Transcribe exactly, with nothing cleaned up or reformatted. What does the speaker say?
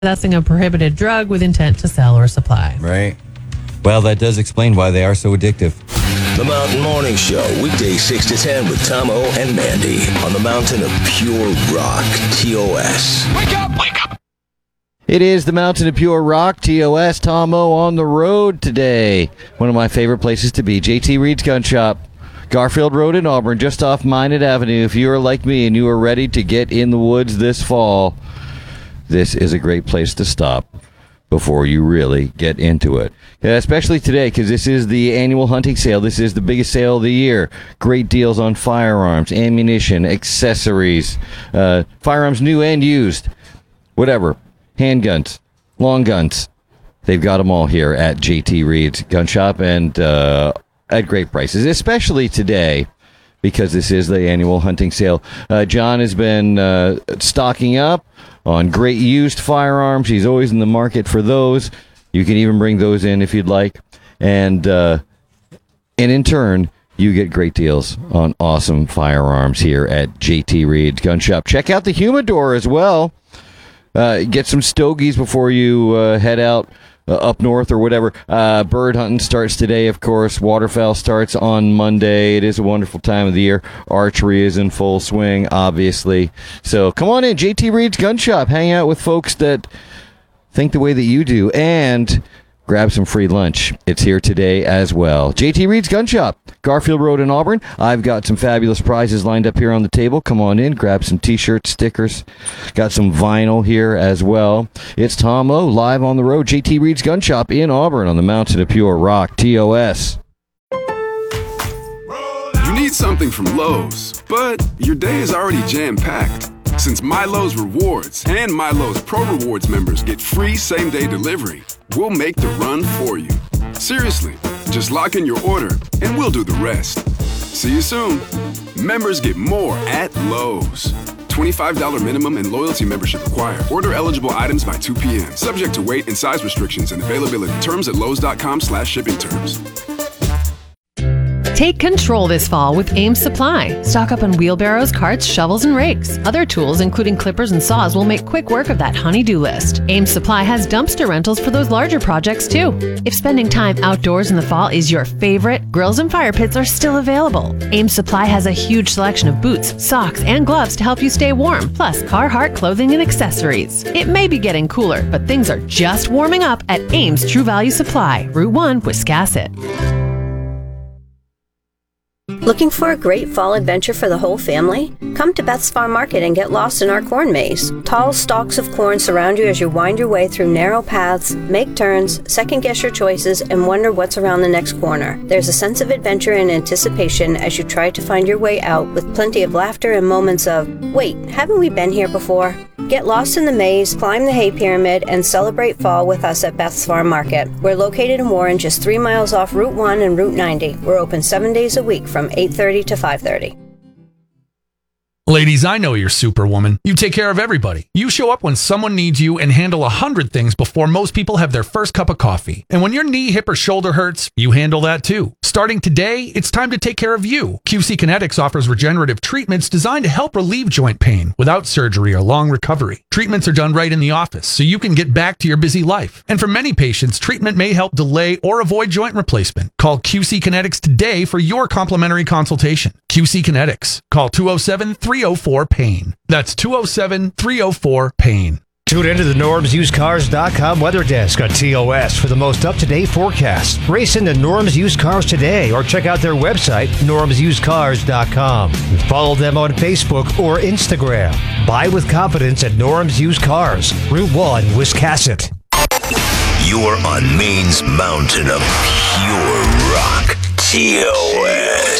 possessing a prohibited drug with intent to sell or supply. Right. Well, that does explain why they are so addictive. The Mountain Morning Show, weekdays six to ten with Tom O and Mandy on the Mountain of Pure Rock, T O S. Wake up! Wake up! It is the Mountain of Pure Rock, T O S. Tom O on the road today. One of my favorite places to be, J T Reed's Gun Shop. Garfield Road in Auburn, just off Minot Avenue. If you are like me and you are ready to get in the woods this fall, this is a great place to stop before you really get into it. Yeah, especially today, because this is the annual hunting sale. This is the biggest sale of the year. Great deals on firearms, ammunition, accessories, uh, firearms new and used, whatever, handguns, long guns. They've got them all here at J T Reed's Gun Shop, and uh, at great prices, especially today, because this is the annual hunting sale. Uh, John has been uh, stocking up on great used firearms. He's always in the market for those. You can even bring those in if you'd like. And uh, and in turn, you get great deals on awesome firearms here at J T Reed's Gun Shop. Check out the humidor as well. Uh, get some stogies before you uh, head out uh, up north or whatever. Uh, bird hunting starts today, of course. Waterfowl starts on Monday. It is a wonderful time of the year. Archery is in full swing, obviously. So come on in, J T Reed's Gun Shop. Hang out with folks that think the way that you do, and grab some free lunch. It's here today as well. J T Reed's Gun Shop, Garfield Road in Auburn. I've got some fabulous prizes lined up here on the table. Come on in, grab some t-shirts, stickers. Got some vinyl here as well. It's Tom O live on the road. J T Reed's Gun Shop in Auburn on the Mountain of Pure Rock, T O S. You need something from Lowe's, but your day is already jam-packed. Since MyLowe's Rewards and MyLowe's Pro Rewards members get free same-day delivery, we'll make the run for you. Seriously, just lock in your order and we'll do the rest. See you soon. Members get more at Lowe's. twenty-five dollars minimum and loyalty membership required. Order eligible items by two p.m. Subject to weight and size restrictions and availability. Terms at lowes.com slash shipping terms. Take control this fall with Ames Supply. Stock up on wheelbarrows, carts, shovels, and rakes. Other tools, including clippers and saws, will make quick work of that honey-do list. Ames Supply has dumpster rentals for those larger projects, too. If spending time outdoors in the fall is your favorite, grills and fire pits are still available. Ames Supply has a huge selection of boots, socks, and gloves to help you stay warm, plus Carhartt clothing and accessories. It may be getting cooler, but things are just warming up at Ames True Value Supply, Route one, Wiscasset. Looking for a great fall adventure for the whole family? Come to Beth's Farm Market and get lost in our corn maze. Tall stalks of corn surround you as you wind your way through narrow paths, make turns, second-guess your choices, and wonder what's around the next corner. There's a sense of adventure and anticipation as you try to find your way out, with plenty of laughter and moments of, wait, haven't we been here before? Get lost in the maze, climb the hay pyramid, and celebrate fall with us at Beth's Farm Market. We're located in Warren, just three miles off Route one and Route ninety. We're open seven days a week from eight thirty to five thirty. Ladies, I know you're Superwoman. You take care of everybody. You show up when someone needs you and handle a hundred things before most people have their first cup of coffee. And when your knee, hip, or shoulder hurts, you handle that too. Starting today, it's time to take care of you. Q C Kinetics offers regenerative treatments designed to help relieve joint pain without surgery or long recovery. Treatments are done right in the office, so you can get back to your busy life. And for many patients, treatment may help delay or avoid joint replacement. Call Q C Kinetics today for your complimentary consultation. Q C Kinetics. Call two oh seven, three oh four, pain. That's two oh seven, three oh four, pain. Tune into the Norms Used Cars dot com weather desk on T O S for the most up-to-date forecast. Race into Norms Used Cars today or check out their website, Norms Used Cars dot com. Follow them on Facebook or Instagram. Buy with confidence at Norms Used Cars, Route one, Wiscasset. You're on Maine's Mountain of Pure Rock, T O S.